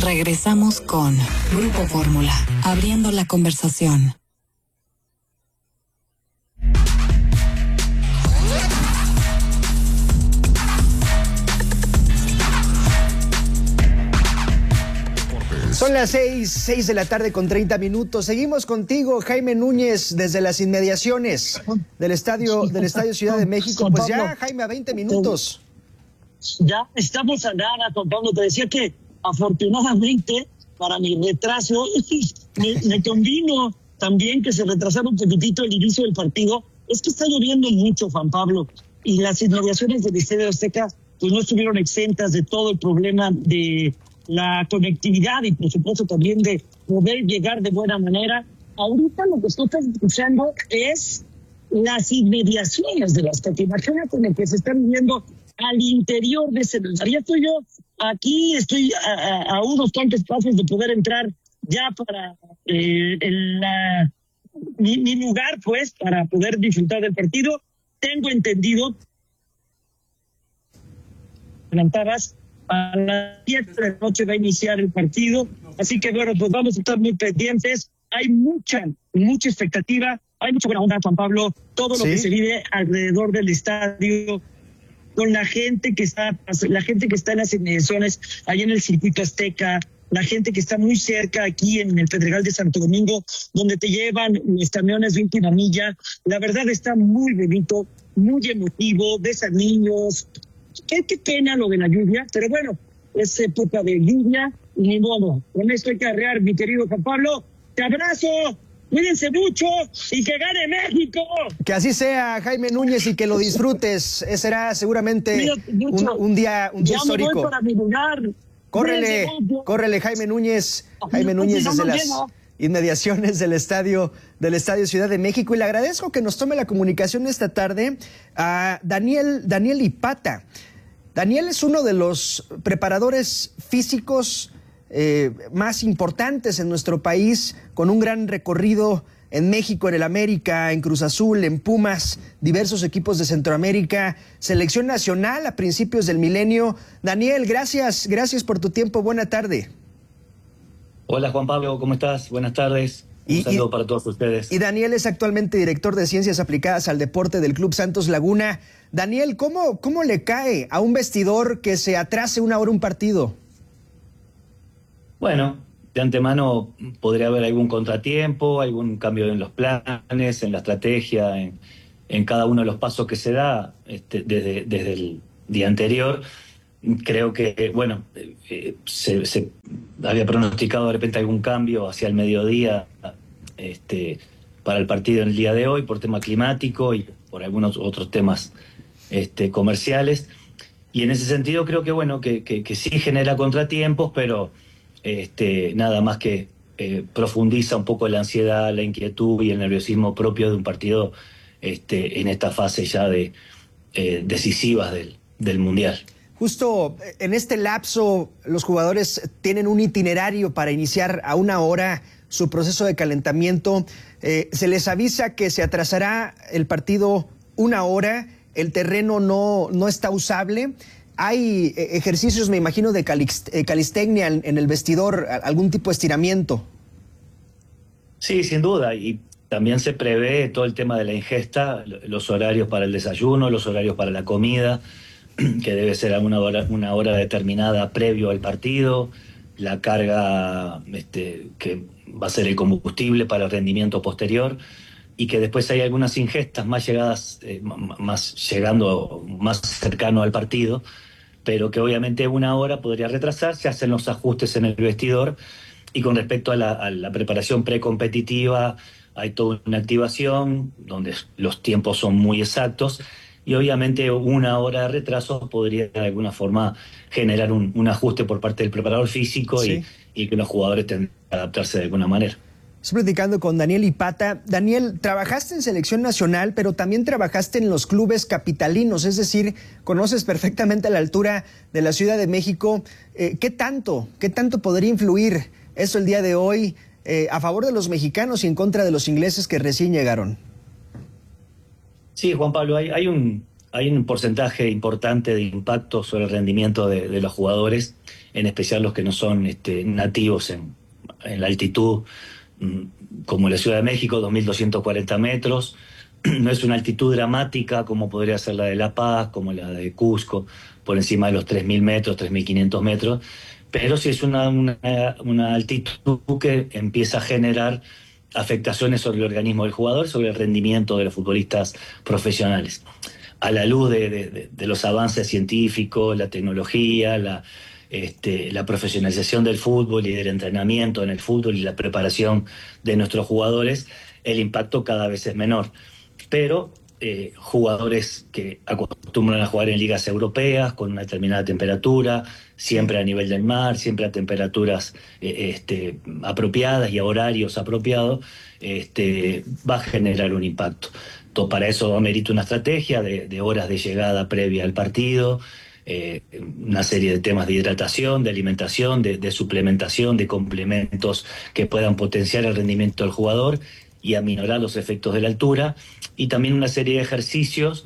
Regresamos con Grupo Fórmula, abriendo la conversación. Son las 6 de la tarde con 30 minutos. Seguimos contigo, Jaime Núñez, desde las inmediaciones del estadio Ciudad de México. Pues ya, Jaime, a 20 minutos. Ya estamos a nada, Juan Pablo. Te decía que afortunadamente para mi retraso me convino también que se retrasara un poquitito el inicio del partido. Es que está lloviendo mucho, Juan Pablo, y las inmediaciones del Estadio Azteca pues no estuvieron exentas de todo el problema de la conectividad y por supuesto también de poder llegar de buena manera. Ahorita lo que estoy escuchando es las inmediaciones de la Azteca. Imagínate lo que se está viviendo al interior de ese lugar. Ya estoy yo aquí, estoy a unos cuantos pasos de poder entrar ya para mi lugar, pues, para poder disfrutar del partido. Tengo entendido, plantabas, a las 7 de la noche va a iniciar el partido, así que bueno, pues vamos a estar muy pendientes. Hay mucha expectativa, hay mucha buena onda, Juan Pablo, todo lo que se vive alrededor del estadio, con la gente que está en las inmediaciones, ahí en el circuito Azteca, la gente que está muy cerca aquí en el Pedregal de Santo Domingo, donde te llevan los camiones de última milla. La verdad está muy bonito, muy emotivo, ves a niños. Qué pena lo de la lluvia, pero bueno, es época de lluvia y ni modo. Con esto hay que arrear, mi querido Juan Pablo. Te abrazo, cuídense mucho y que gane México. Que así sea, Jaime Núñez, y que lo disfrutes. Será seguramente un día histórico. Me voy para mi lugar. Córrele, Jaime Núñez. Jaime Núñez desde las inmediaciones del estadio Ciudad de México. Y le agradezco que nos tome la comunicación esta tarde a Daniel Ipata. Daniel es uno de los preparadores físicos más importantes en nuestro país, con un gran recorrido en México, en el América, en Cruz Azul, en Pumas, diversos equipos de Centroamérica, selección nacional a principios del milenio. Daniel, gracias por tu tiempo. Buena tarde. Hola Juan Pablo, ¿cómo estás? Buenas tardes. Un saludo para todos ustedes. Y Daniel es actualmente director de Ciencias Aplicadas al Deporte del Club Santos Laguna. Daniel, ¿cómo le cae a un vestidor que se atrase una hora un partido? Bueno, de antemano podría haber algún contratiempo, algún cambio en los planes, en la estrategia, en cada uno de los pasos que se da desde el día anterior. Creo que, bueno, se había pronosticado de repente algún cambio hacia el mediodía para el partido en el día de hoy por tema climático y por algunos otros temas comerciales. Y en ese sentido creo que, bueno, que sí genera contratiempos, pero nada más que profundiza un poco la ansiedad, la inquietud y el nerviosismo propio de un partido en esta fase ya de decisivas del Mundial. Justo en este lapso, los jugadores tienen un itinerario para iniciar a una hora su proceso de calentamiento. Se les avisa que se atrasará el partido una hora, el terreno no está usable. Hay ejercicios, me imagino, de calistenia en el vestidor, algún tipo de estiramiento. Sí, sin duda, y también se prevé todo el tema de la ingesta, los horarios para el desayuno, los horarios para la comida, que debe ser una hora determinada previo al partido, la carga que va a ser el combustible para el rendimiento posterior, y que después hay algunas ingestas llegando más cercano al partido, pero que obviamente una hora podría retrasar, se hacen los ajustes en el vestidor, y con respecto a la preparación precompetitiva, hay toda una activación donde los tiempos son muy exactos, y obviamente una hora de retraso podría de alguna forma generar un ajuste por parte del preparador físico, sí, y que los jugadores tengan que adaptarse de alguna manera. Estoy platicando con Daniel Ipata. Daniel, trabajaste en selección nacional, pero también trabajaste en los clubes capitalinos, es decir, conoces perfectamente la altura de la Ciudad de México. ¿Qué tanto podría influir eso el día de hoy a favor de los mexicanos y en contra de los ingleses que recién llegaron? Sí, Juan Pablo, hay un porcentaje importante de impacto sobre el rendimiento de los jugadores. en especial los que no son nativos en la altitud, como la Ciudad de México, 2.240 metros. No es una altitud dramática como podría ser la de La Paz, como la de Cusco, por encima de los 3.000 metros, 3.500 metros, pero sí es una altitud que empieza a generar afectaciones sobre el organismo del jugador, sobre el rendimiento de los futbolistas profesionales. A la luz de los avances científicos, la tecnología, la profesionalización del fútbol y del entrenamiento en el fútbol y la preparación de nuestros jugadores, el impacto cada vez es menor. Pero jugadores que acostumbran a jugar en ligas europeas con una determinada temperatura, siempre a nivel del mar, siempre a temperaturas apropiadas y a horarios apropiados, va a generar un impacto. Para eso amerita una estrategia de horas de llegada previa al partido, una serie de temas de hidratación, de alimentación, de suplementación, de complementos que puedan potenciar el rendimiento del jugador y aminorar los efectos de la altura, y también una serie de ejercicios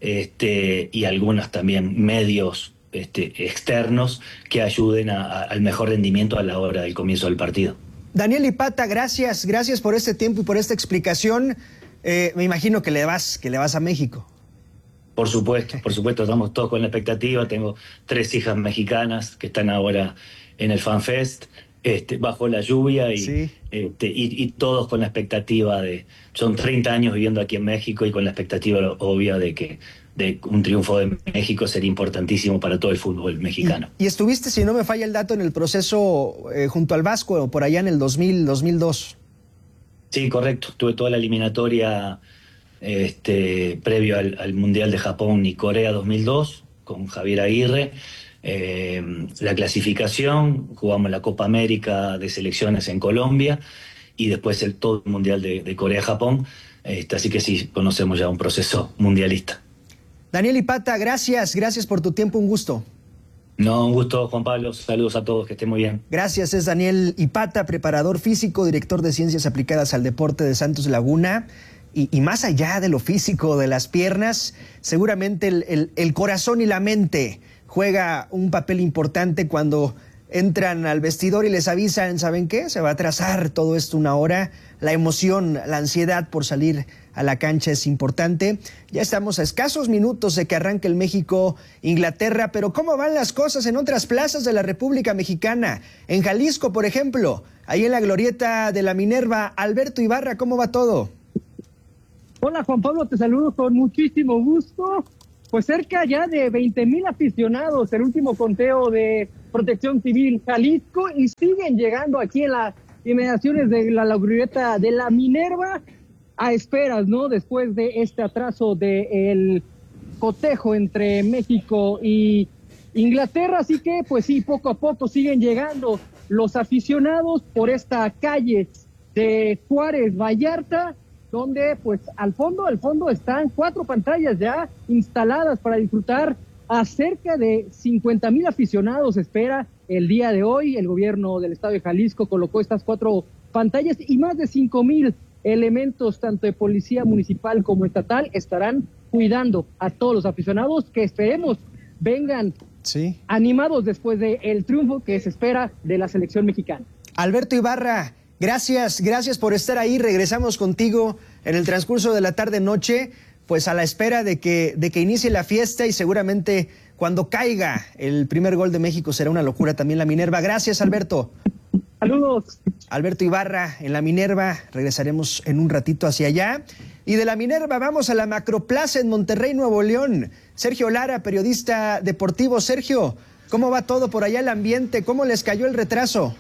y algunos también medios externos que ayuden al mejor rendimiento a la hora del comienzo del partido. Daniel Ipata, gracias por este tiempo y por esta explicación. Me imagino que le vas a México. Por supuesto, estamos todos con la expectativa. Tengo 3 hijas mexicanas que están ahora en el FanFest, bajo la lluvia y todos con la expectativa son 30 años viviendo aquí en México y con la expectativa obvia de un triunfo de México sería importantísimo para todo el fútbol mexicano. Y estuviste, si no me falla el dato, en el proceso junto al Vasco por allá en el 2002. Sí, correcto. Tuve toda la eliminatoria previo al Mundial de Japón y Corea 2002 con Javier Aguirre. La clasificación, jugamos la Copa América de selecciones en Colombia y después todo el Mundial de Corea-Japón, así que sí, conocemos ya un proceso mundialista. Daniel Ipata, gracias por tu tiempo, un gusto. No, un gusto, Juan Pablo, saludos a todos, que estén muy bien. Gracias, es Daniel Ipata, preparador físico, director de Ciencias Aplicadas al Deporte de Santos Laguna. Y más allá de lo físico, de las piernas, seguramente el corazón y la mente juega un papel importante cuando entran al vestidor y les avisan, ¿saben qué? Se va a atrasar todo esto una hora. La emoción, la ansiedad por salir a la cancha es importante. Ya estamos a escasos minutos de que arranque el México-Inglaterra, pero ¿cómo van las cosas en otras plazas de la República Mexicana? En Jalisco, por ejemplo, ahí en la glorieta de la Minerva. Alberto Ibarra, ¿cómo va todo? Hola Juan Pablo, te saludo con muchísimo gusto. Pues cerca ya de 20,000 aficionados, el último conteo de Protección Civil Jalisco, y siguen llegando aquí en las inmediaciones de la glorieta de la Minerva a esperas, ¿no? Después de este atraso del cotejo entre México y Inglaterra, así que pues sí, poco a poco siguen llegando los aficionados por esta calle de Juárez Vallarta, donde pues al fondo están 4 pantallas ya instaladas para disfrutar. A cerca de 50,000 aficionados espera el día de hoy. El gobierno del estado de Jalisco colocó estas 4 pantallas y más de 5,000 elementos, tanto de policía municipal como estatal, estarán cuidando a todos los aficionados que esperemos vengan animados después del triunfo que se espera de la selección mexicana. Alberto Ibarra, gracias por estar ahí. Regresamos contigo en el transcurso de la tarde-noche, pues a la espera de que inicie la fiesta, y seguramente cuando caiga el primer gol de México será una locura también la Minerva. Gracias, Alberto. Saludos. Alberto Ibarra en la Minerva. Regresaremos en un ratito hacia allá. Y de la Minerva vamos a la Macroplaza en Monterrey, Nuevo León. Sergio Lara, periodista deportivo. Sergio, ¿cómo va todo por allá, el ambiente? ¿Cómo les cayó el retraso?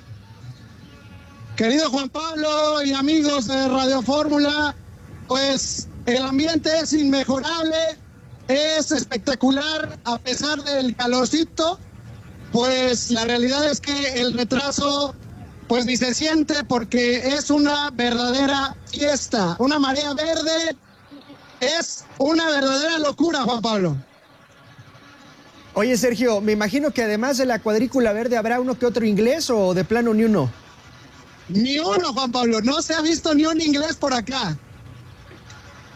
Querido Juan Pablo y amigos de Radio Fórmula, pues el ambiente es inmejorable, es espectacular a pesar del calorcito. Pues la realidad es que el retraso pues ni se siente, porque es una verdadera fiesta, una marea verde, es una verdadera locura, Juan Pablo. Oye, Sergio, me imagino que además de la cuadrícula verde habrá uno que otro inglés, o de plano ni uno. Ni uno, Juan Pablo, no se ha visto ni un inglés por acá.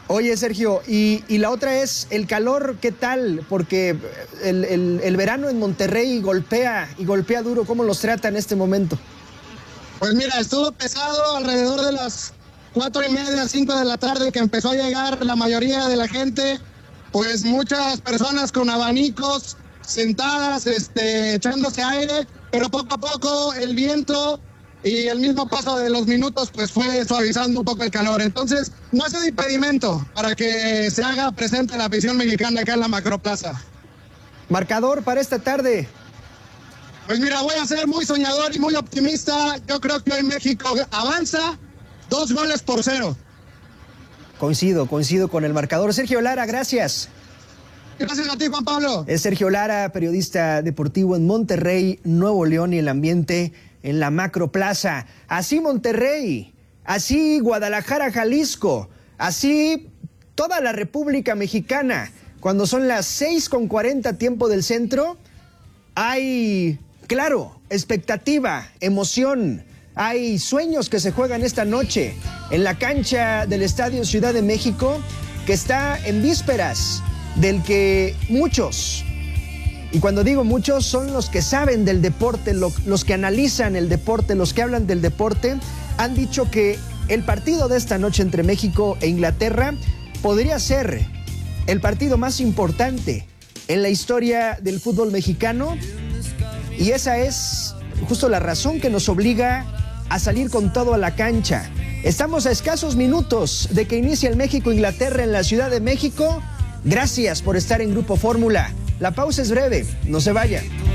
Oye, Sergio, y la otra es el calor, ¿qué tal? Porque el verano en Monterrey golpea duro. ¿Cómo los trata en este momento? Pues mira, estuvo pesado alrededor de las 4:30, 5 de la tarde, que empezó a llegar la mayoría de la gente. Pues muchas personas con abanicos, sentadas, echándose aire, pero poco a poco el viento y el mismo paso de los minutos pues fue suavizando un poco el calor. Entonces no ha sido impedimento para que se haga presente la afición mexicana acá en la Macroplaza. Marcador para esta tarde. Pues mira, voy a ser muy soñador y muy optimista. Yo creo que hoy México avanza 2-0. Coincido con el marcador. Sergio Lara, gracias. Gracias a ti, Juan Pablo. Es Sergio Lara, periodista deportivo en Monterrey, Nuevo León, y el ambiente en la Macroplaza. Así Monterrey, así Guadalajara, Jalisco, así toda la República Mexicana. Cuando son las 6:40 tiempo del centro, hay, claro, expectativa, emoción. Hay sueños que se juegan esta noche en la cancha del Estadio Ciudad de México, que está en vísperas del que muchos, y cuando digo muchos, son los que saben del deporte, los que analizan el deporte, los que hablan del deporte, han dicho que el partido de esta noche entre México e Inglaterra podría ser el partido más importante en la historia del fútbol mexicano, y esa es justo la razón que nos obliga a salir con todo a la cancha. Estamos a escasos minutos de que inicie el México-Inglaterra en la Ciudad de México. Gracias por estar en Grupo Fórmula. La pausa es breve, no se vaya.